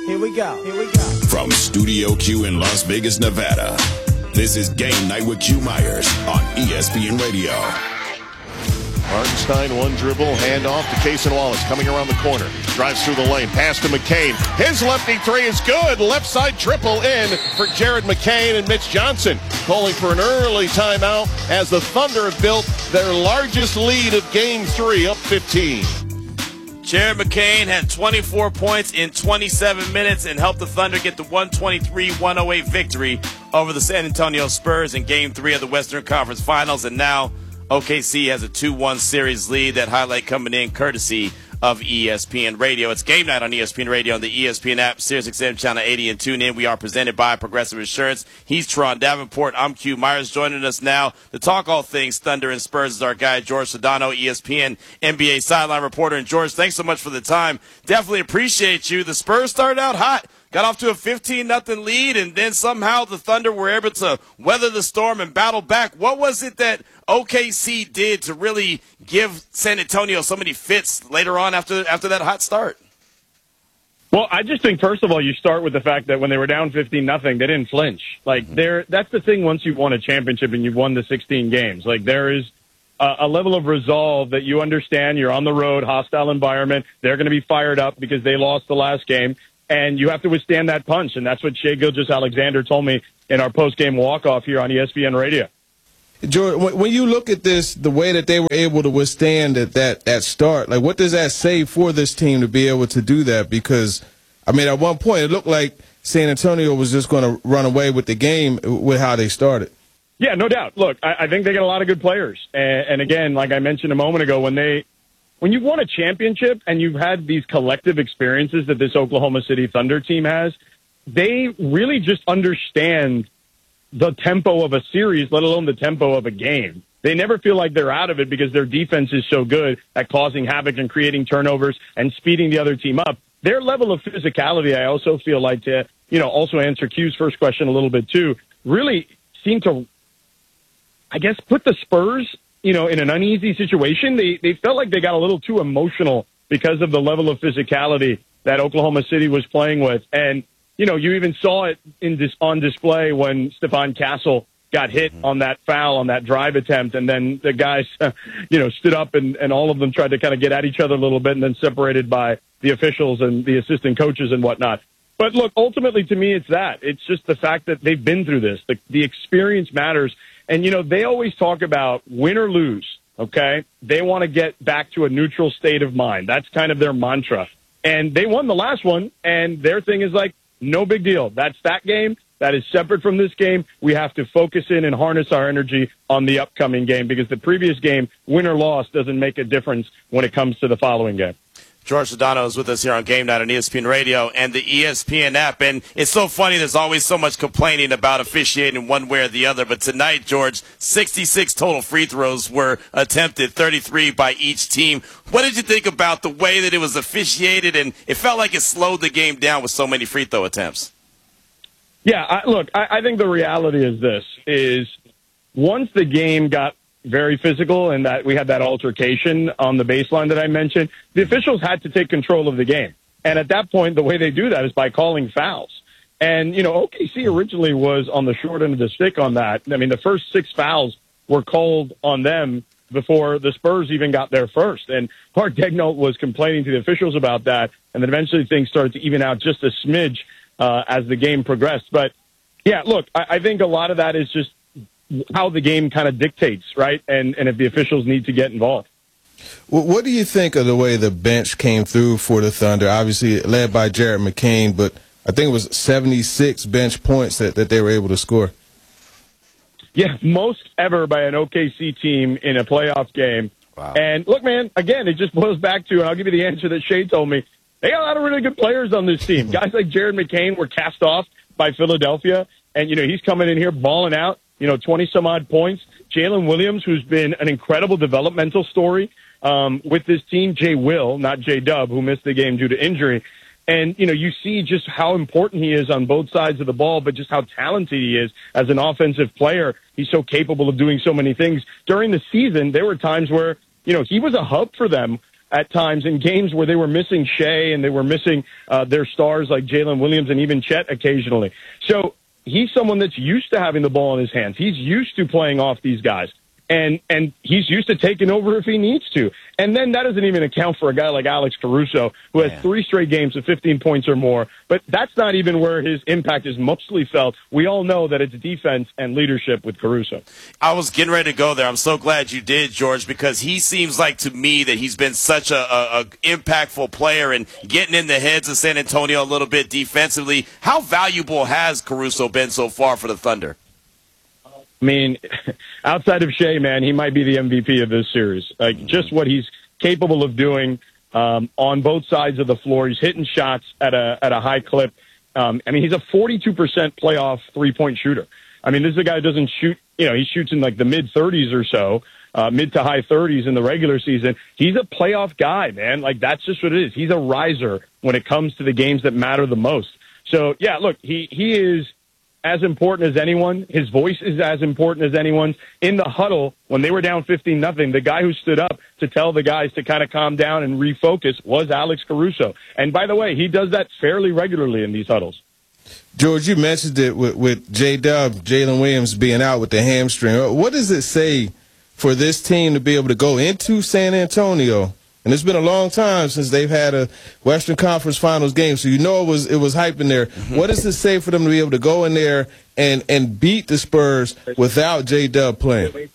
Here we go. From Studio Q in Las Vegas, Nevada, this is Game Night with Q Myers on ESPN Radio. Hartenstein, one dribble, handoff to Cason Wallace, coming around the corner. Drives through the lane, pass to McCain. His lefty three is good. Left side triple in for Jared McCain, and Mitch Johnson calling for an early timeout as the Thunder have built their largest lead of Game 3, up 15. Jared McCain had 24 points in 27 minutes and helped the Thunder get the 123-108 victory over the San Antonio Spurs in Game 3 of the Western Conference Finals. And now OKC has a 2-1 series lead. That highlight coming in courtesy of ESPN Radio. It's Game Night on ESPN Radio on the ESPN app, SiriusXM Channel 80, and tune in. We are presented by Progressive Insurance. He's Teron Davenport. I'm Q Myers. Joining us now to talk all things Thunder and Spurs is our guy, George Sedano, ESPN NBA sideline reporter. And, George, thanks so much for the time. Definitely appreciate you. The Spurs started out hot. Got off to a 15-0 lead, and then somehow the Thunder were able to weather the storm and battle back. What was it that OKC did to really give San Antonio so many fits later on after that hot start? Well, I just think, first of all, you start with the fact that when they were down 15-0, they didn't flinch. That's the thing once you've won a championship and you've won the 16 games. There is a level of resolve that you understand. You're on the road, hostile environment. They're going to be fired up because they lost the last game. And you have to withstand that punch, and that's what Shai Gilgeous-Alexander told me in our post-game walk-off here on ESPN Radio. George, when you look at this, the way that they were able to withstand that start, what does that say for this team to be able to do that? Because, at one point, it looked like San Antonio was just going to run away with the game with how they started. Yeah, no doubt. Look, I think they got a lot of good players. And again, like I mentioned a moment ago, when you've won a championship and you've had these collective experiences that this Oklahoma City Thunder team has, they really just understand the tempo of a series, let alone the tempo of a game. They never feel like they're out of it because their defense is so good at causing havoc and creating turnovers and speeding the other team up. Their level of physicality, I also feel like, to also answer Q's first question a little bit too, really seem to, put the Spurs in an uneasy situation. They felt like they got a little too emotional because of the level of physicality that Oklahoma City was playing with. And, you even saw it on display when Stephon Castle got hit on that foul, on that drive attempt. And then the guys, stood up and all of them tried to kind of get at each other a little bit and then separated by the officials and the assistant coaches and whatnot. But look, ultimately to me, it's that. It's just the fact that they've been through this. The experience matters. And, they always talk about win or lose, okay? They want to get back to a neutral state of mind. That's kind of their mantra. And they won the last one, and their thing is no big deal. That's that game. That is separate from this game. We have to focus in and harness our energy on the upcoming game because the previous game, win or loss, doesn't make a difference when it comes to the following game. George Sedano is with us here on Game Night on ESPN Radio and the ESPN app. And it's so funny, there's always so much complaining about officiating one way or the other. But tonight, George, 66 total free throws were attempted, 33 by each team. What did you think about the way that it was officiated? And it felt like it slowed the game down with so many free throw attempts. Yeah, I think the reality is this, is once the game got very physical and that we had that altercation on the baseline that I mentioned, the officials had to take control of the game. And at that point, the way they do that is by calling fouls. And, OKC originally was on the short end of the stick on that. The first 6 fouls were called on them before the Spurs even got there first. And Mark Daigneault was complaining to the officials about that. And then eventually things started to even out just a smidge as the game progressed. But, yeah, look, I think a lot of that is just how the game kind of dictates, right? And if the officials need to get involved. Well, what do you think of the way the bench came through for the Thunder? Obviously led by Jared McCain, but I think it was 76 bench points that they were able to score. Yeah, most ever by an OKC team in a playoff game. Wow. And look, man, again, it just boils back to, and I'll give you the answer that Shai told me, they got a lot of really good players on this team. Guys like Jared McCain were cast off by Philadelphia, and, he's coming in here balling out. 20-some-odd points. Jalen Williams, who's been an incredible developmental story with this team. Jay Will, not J-Dub, who missed the game due to injury. And, you see just how important he is on both sides of the ball, but just how talented he is as an offensive player. He's so capable of doing so many things. During the season, there were times where, he was a hub for them at times in games where they were missing Shea and they were missing their stars like Jalen Williams and even Chet occasionally. So he's someone that's used to having the ball in his hands. He's used to playing off these guys. And he's used to taking over if he needs to. And then that doesn't even account for a guy like Alex Caruso, who has 3 straight games of 15 points or more. But that's not even where his impact is mostly felt. We all know that it's defense and leadership with Caruso. I was getting ready to go there. I'm so glad you did, George, because he seems like to me that he's been such a impactful player and getting in the heads of San Antonio a little bit defensively. How valuable has Caruso been so far for the Thunder? I mean, outside of Shea, man, he might be the MVP of this series. Like, just what he's capable of doing on both sides of the floor. He's hitting shots at a high clip. I mean, he's a 42% playoff three-point shooter. I mean, this is a guy who doesn't shoot, he shoots in like the mid-30s or so, mid to high 30s in the regular season. He's a playoff guy, man. Like, that's just what it is. He's a riser when it comes to the games that matter the most. So, yeah, look, he is as important as anyone. His voice is as important as anyone's. In the huddle, when they were down 15-0, the guy who stood up to tell the guys to kind of calm down and refocus was Alex Caruso. And by the way, he does that fairly regularly in these huddles. George, you mentioned it with J-Dub, Jalen Williams being out with the hamstring. What does it say for this team to be able to go into San Antonio? And it's been a long time since they've had a Western Conference Finals game, so it was hype in there. What does it say for them to be able to go in there and beat the Spurs without J-Dub playing?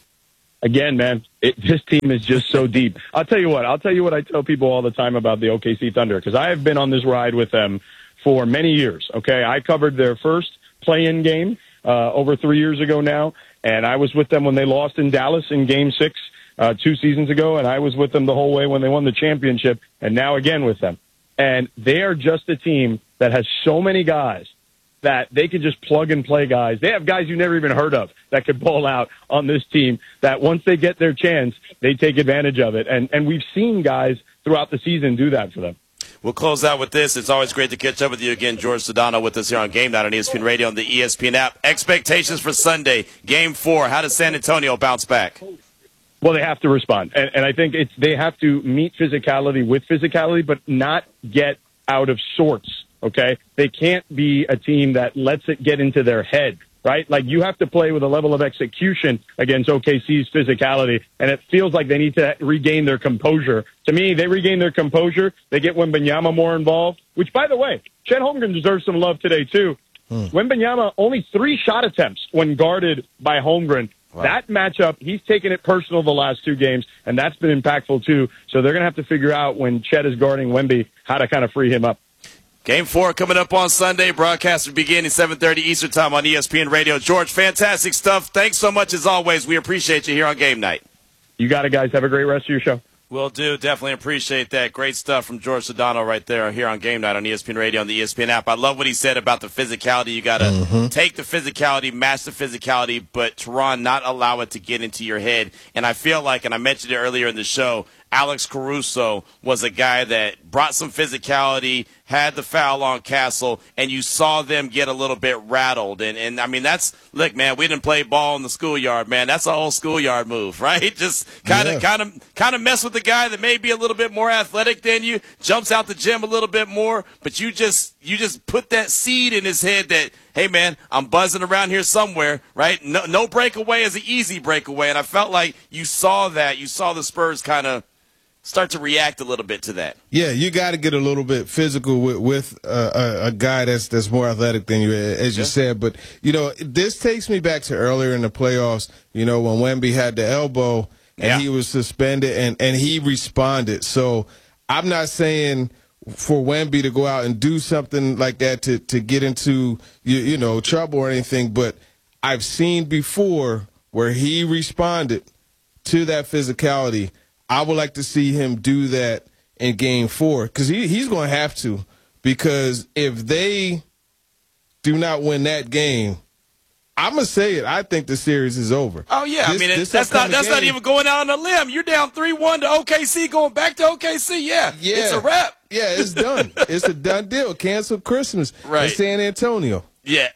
Again, man, this team is just so deep. I'll tell you what I tell people all the time about the OKC Thunder, because I have been on this ride with them for many years, okay? I covered their first play-in game over 3 years ago now, and I was with them when they lost in Dallas in Game 6. 2 seasons ago, and I was with them the whole way when they won the championship, and now again with them. And they are just a team that has so many guys that they can just plug and play guys. They have guys you never even heard of that could ball out on this team that once they get their chance, they take advantage of it. And we've seen guys throughout the season do that for them. We'll close out with this. It's always great to catch up with you again, George Sedano, with us here on Game Night on ESPN Radio and the ESPN app. Expectations for Sunday, Game 4. How does San Antonio bounce back? Well, they have to respond. And I think they have to meet physicality with physicality, but not get out of sorts, okay? They can't be a team that lets it get into their head, right? Like, you have to play with a level of execution against OKC's physicality, and it feels like they need to regain their composure. To me, they regain their composure. They get Wembanyama more involved, which, by the way, Chet Holmgren deserves some love today, too. Wembanyama, only 3 shot attempts when guarded by Holmgren. Wow. That matchup, he's taken it personal the last 2 games, and that's been impactful, too. So they're going to have to figure out when Chet is guarding Wemby how to kind of free him up. Game 4 coming up on Sunday. Broadcast will begin at 7:30 Eastern Time on ESPN Radio. George, fantastic stuff. Thanks so much as always. We appreciate you here on Game Night. You got it, guys. Have a great rest of your show. Will do. Definitely appreciate that. Great stuff from George Sedano right there here on Game Night on ESPN Radio and the ESPN app. I love what he said about the physicality. You got to take the physicality, match the physicality, but Teron, not allow it to get into your head. And I feel like, and I mentioned it earlier in the show, Alex Caruso was a guy that brought some physicality, had the foul on Castle, and you saw them get a little bit rattled. And I mean, look, man, we didn't play ball in the schoolyard, man. That's an old schoolyard move, right? Just kind of mess with the guy that may be a little bit more athletic than you, jumps out the gym a little bit more, but you just put that seed in his head that, hey, man, I'm buzzing around here somewhere, right? No breakaway is an easy breakaway, and I felt like you saw that. You saw the Spurs kind of start to react a little bit to that. Yeah, you got to get a little bit physical with a guy that's more athletic than you, as you said. But, this takes me back to earlier in the playoffs, when Wemby had the elbow and he was suspended and he responded. So I'm not saying for Wemby to go out and do something like that to get into, trouble or anything, but I've seen before where he responded to that physicality. I would like to see him do that in Game 4 because he's going to have to, because if they do not win that game, I'm going to say it, I think the series is over. Oh, yeah. That's not even going out on a limb. You're down 3-1 to OKC, going back to OKC. Yeah, it's a wrap. Yeah, it's done. It's a done deal. Cancel Christmas in San Antonio. Yeah,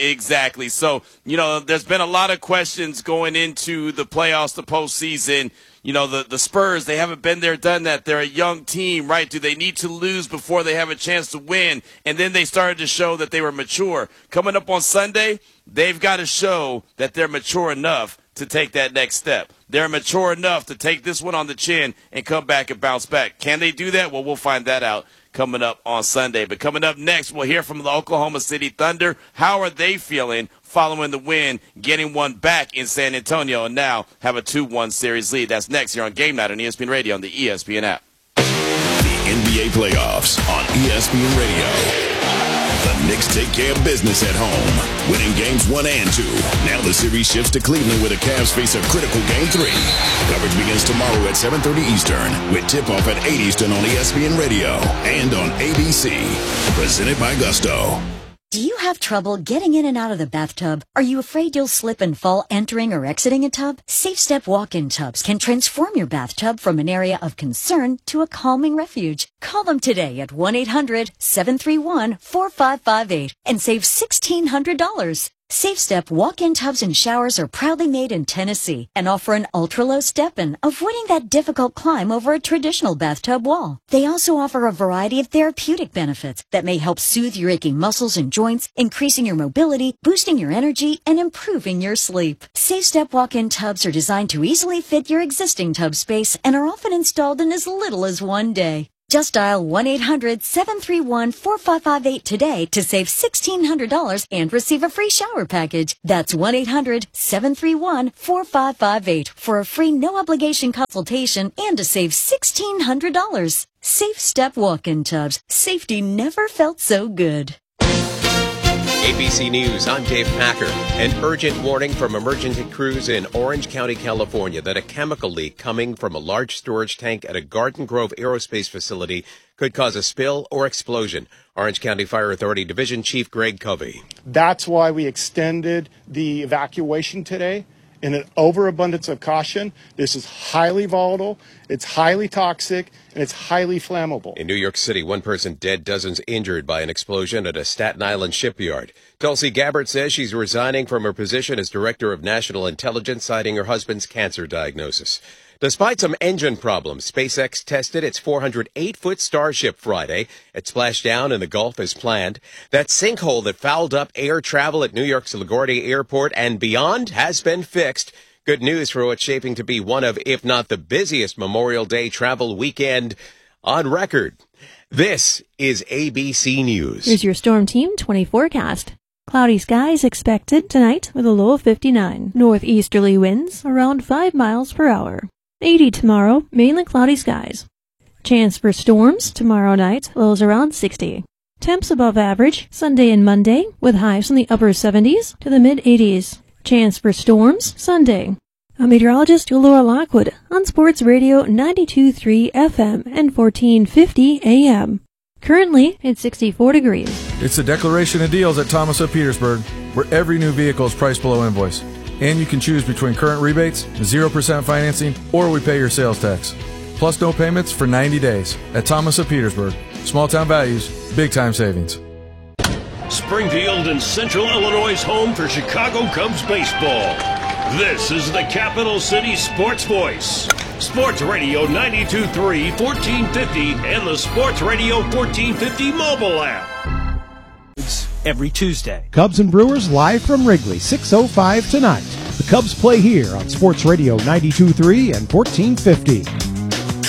exactly. So, there's been a lot of questions going into the playoffs, the postseason. the Spurs, they haven't been there, done that. They're a young team, right? Do they need to lose before they have a chance to win? And then they started to show that they were mature. Coming up on Sunday, they've got to show that they're mature enough to take that next step. They're mature enough to take this one on the chin and come back and bounce back. Can they do that? Well, we'll find that out coming up on Sunday. But coming up next, we'll hear from the Oklahoma City Thunder. How are they feeling following the win, getting one back in San Antonio, and now have a 2-1 series lead? That's next here on Game Night on ESPN Radio on the ESPN app. The NBA playoffs on ESPN Radio. The Knicks take care of business at home, winning games 1 and 2. Now the series shifts to Cleveland, where the Cavs face a critical game 3. Coverage begins tomorrow at 7:30 Eastern, with tip-off at 8 Eastern on ESPN Radio and on ABC. Presented by Gusto. Do you have trouble getting in and out of the bathtub? Are you afraid you'll slip and fall entering or exiting a tub? Safe Step walk-in tubs can transform your bathtub from an area of concern to a calming refuge. Call them today at 1-800-731-4558 and save $1,600. Safe Step walk-in tubs and showers are proudly made in Tennessee and offer an ultra-low step-in, avoiding that difficult climb over a traditional bathtub wall. They also offer a variety of therapeutic benefits that may help soothe your aching muscles and joints, increasing your mobility, boosting your energy, and improving your sleep. Safe Step walk-in tubs are designed to easily fit your existing tub space and are often installed in as little as 1 day. Just dial 1-800-731-4558 today to save $1,600 and receive a free shower package. That's 1-800-731-4558 for a free no-obligation consultation and to save $1,600. Safe Step walk-in tubs. Safety never felt so good. ABC News, I'm Dave Packer. An urgent warning from emergency crews in Orange County, California, that a chemical leak coming from a large storage tank at a Garden Grove aerospace facility could cause a spill or explosion. Orange County Fire Authority Division Chief Greg Covey. That's why we extended the evacuation today. In an overabundance of caution, this is highly volatile, it's highly toxic, and it's highly flammable. In New York City, one person dead, dozens injured by an explosion at a Staten Island shipyard. Tulsi Gabbard says she's resigning from her position as Director of National Intelligence, citing her husband's cancer diagnosis. Despite some engine problems, SpaceX tested its 408-foot Starship Friday. It splashed down in the Gulf as planned. That sinkhole that fouled up air travel at New York's LaGuardia Airport and beyond has been fixed. Good news for what's shaping to be one of, if not the busiest Memorial Day travel weekend on record. This is ABC News. Here's your Storm Team 20 forecast. Cloudy skies expected tonight with a low of 59. Northeasterly winds around 5 miles per hour. 80 tomorrow, mainly cloudy skies. Chance for storms tomorrow night, lows around 60. Temps above average Sunday and Monday, with highs in the upper 70s to the mid-80s. Chance for storms Sunday. I'm meteorologist Laura Lockwood on Sports Radio 92.3 FM and 1450 AM. Currently, it's 64 degrees. It's the Declaration of Deals at Thomas of Petersburg, where every new vehicle is priced below invoice. And you can choose between current rebates, 0% financing, or we pay your sales tax. Plus no payments for 90 days. At Thomas of Petersburg. Small town values, big time savings. Springfield and Central Illinois' home for Chicago Cubs baseball. This is the Capital City Sports Voice. Sports Radio 92.3, 1450, and the Sports Radio 1450 mobile app. Every Tuesday. Cubs and Brewers live from Wrigley, 6:05 tonight. The Cubs play here on Sports Radio 92.3 and 1450.